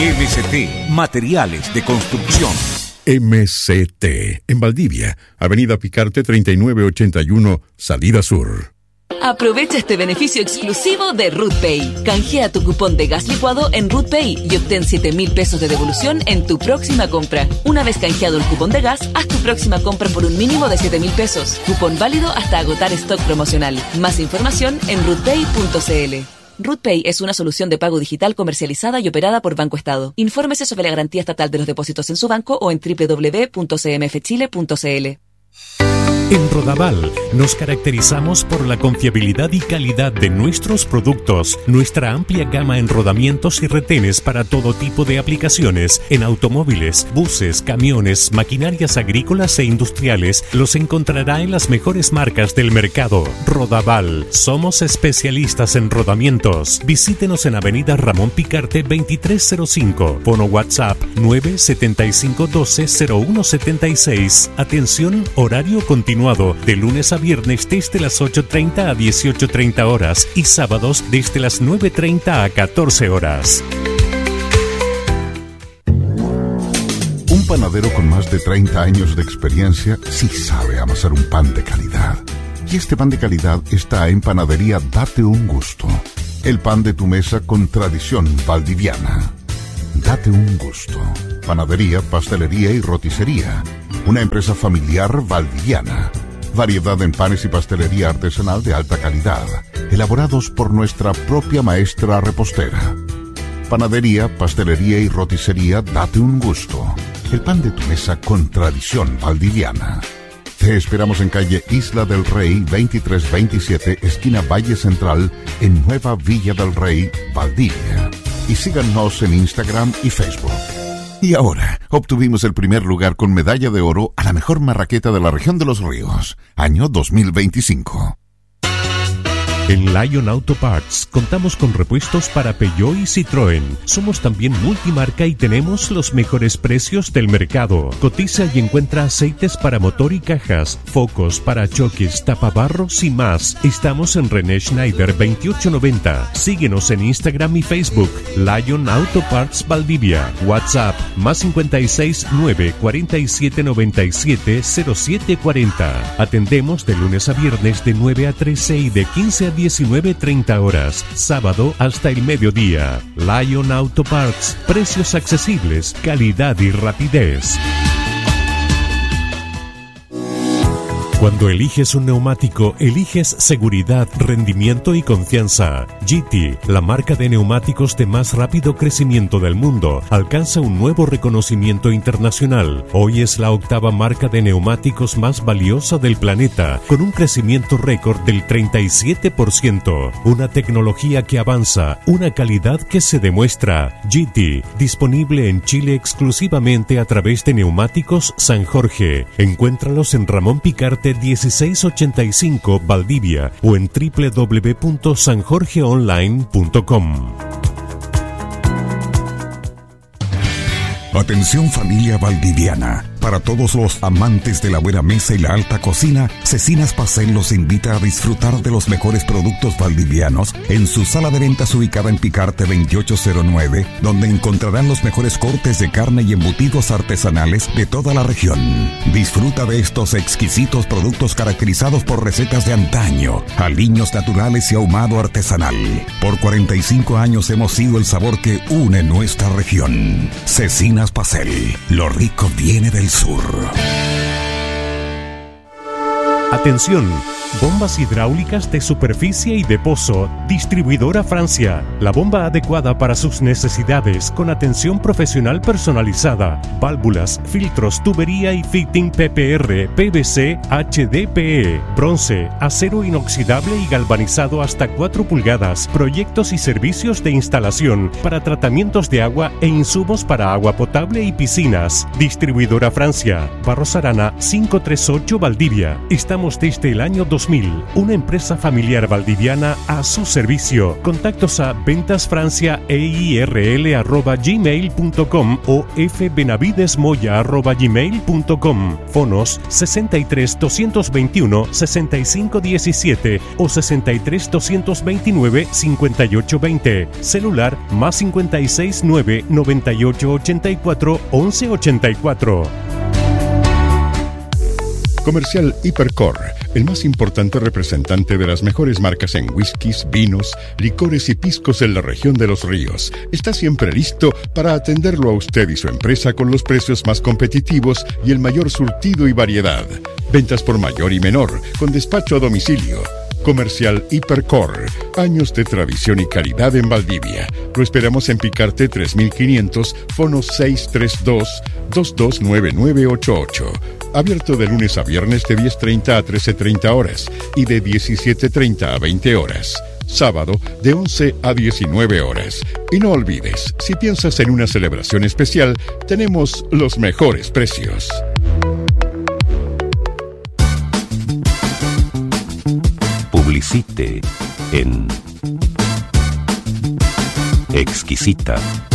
MCT, materiales de construcción. MCT, en Valdivia, Avenida Picarte 3981, Salida Sur. Aprovecha este beneficio exclusivo de RootPay. Canjea tu cupón de gas licuado en RootPay y obtén 7.000 pesos de devolución en tu próxima compra. Una vez canjeado el cupón de gas, haz tu próxima compra por un mínimo de 7.000 pesos. Cupón válido hasta agotar stock promocional. Más información en rootpay.cl. RootPay es una solución de pago digital comercializada y operada por Banco Estado. Infórmese sobre la garantía estatal de los depósitos en su banco o en www.cmfchile.cl. En Rodaval nos caracterizamos por la confiabilidad y calidad de nuestros productos, nuestra amplia gama en rodamientos y retenes para todo tipo de aplicaciones, en automóviles, buses, camiones, maquinarias agrícolas e industriales, los encontrará en las mejores marcas del mercado. Rodaval, somos especialistas en rodamientos. Visítenos en Avenida Ramón Picarte 2305, fono WhatsApp 975120176. Atención, horario continuado de lunes a viernes desde las 8:30 a 18:30 horas y sábados desde las 9:30 a 14 horas. Un panadero con más de 30 años de experiencia sí sabe amasar un pan de calidad. Y este pan de calidad está en Panadería Date un Gusto. El pan de tu mesa con tradición valdiviana. Date un gusto. Panadería, pastelería y roticería. Una empresa familiar valdiviana. Variedad en panes y pastelería artesanal de alta calidad, elaborados por nuestra propia maestra repostera. Panadería, pastelería y roticería Date un Gusto. El pan de tu mesa con tradición valdiviana. Te esperamos en calle Isla del Rey 2327, esquina Valle Central, en Nueva Villa del Rey, Valdivia. Y síganos en Instagram y Facebook. Y ahora, obtuvimos el primer lugar con medalla de oro a la mejor marraqueta de la región de Los Ríos, año 2025. En Lion Auto Parts contamos con repuestos para Peugeot y Citroën. Somos también multimarca y tenemos los mejores precios del mercado. Cotiza y encuentra aceites para motor y cajas, focos, parachoques, tapabarros y más. Estamos en René Schneider 2890. Síguenos en Instagram y Facebook. Lion Auto Parts Valdivia. WhatsApp +56 9 47 97 0740. Atendemos de lunes a viernes de 9 a 13 y de 15 a 19:30 horas, sábado hasta el mediodía. Lion Auto Parts, precios accesibles, calidad y rapidez. Cuando eliges un neumático, eliges seguridad, rendimiento y confianza. GT, la marca de neumáticos de más rápido crecimiento del mundo, alcanza un nuevo reconocimiento internacional. Hoy es la octava marca de neumáticos más valiosa del planeta, con un crecimiento récord del 37%. Una tecnología que avanza, una calidad que se demuestra. GT, disponible en Chile exclusivamente a través de Neumáticos San Jorge. Encuéntralos en Ramón Picarte 1685 Valdivia o en www.sanjorgeonline.com. Atención familia valdiviana. Para todos los amantes de la buena mesa y la alta cocina, Cecinas Pacel los invita a disfrutar de los mejores productos valdivianos en su sala de ventas ubicada en Picarte 2809, donde encontrarán los mejores cortes de carne y embutidos artesanales de toda la región. Disfruta de estos exquisitos productos caracterizados por recetas de antaño, aliños naturales y ahumado artesanal. Por 45 años hemos sido el sabor que une nuestra región. Cecinas Pacel, lo rico viene del sur. Atención, bombas hidráulicas de superficie y de pozo, distribuidora Francia. La bomba adecuada para sus necesidades, con atención profesional personalizada, válvulas, filtros, tubería y fitting PPR, PVC, HDPE, bronce, acero inoxidable y galvanizado hasta 4 pulgadas, proyectos y servicios de instalación para tratamientos de agua e insumos para agua potable y piscinas. Distribuidora Francia, Barros Arana 538 Valdivia. Estamos desde el año 2000 2000. Una empresa familiar valdiviana a su servicio. Contactos a ventasfranciaeirl@gmail.com o fbenavidesmoya@gmail.com. Fonos 63 221 6517 o 63 229 5820. Celular más 56 9 98 84 11 84. Comercial Hipercor, el más importante representante de las mejores marcas en whiskies, vinos, licores y piscos en la región de Los Ríos. Está siempre listo para atenderlo a usted y su empresa con los precios más competitivos y el mayor surtido y variedad. Ventas por mayor y menor, con despacho a domicilio. Comercial Hipercor, años de tradición y calidad en Valdivia. Lo esperamos en Picarte 3500, fono 632-229988. Abierto de lunes a viernes de 10:30 a 13:30 horas y de 17:30 a 20 horas. Sábado de 11 a 19 horas. Y no olvides, si piensas en una celebración especial, tenemos los mejores precios. Publicite en Exquisita